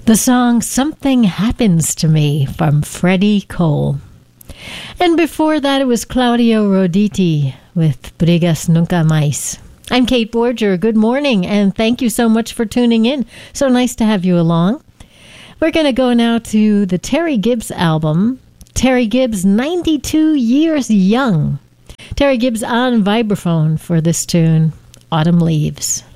The song Something Happens to Me from Freddie Cole. And before that, it was Claudio Roditi with Brigas Nunca Mais. I'm Kate Borger. Good morning, and thank you so much for tuning in. So nice to have you along. We're going to go now to the Terry Gibbs album. Terry Gibbs, 92 years young. Terry Gibbs on vibraphone for this tune, Autumn Leaves.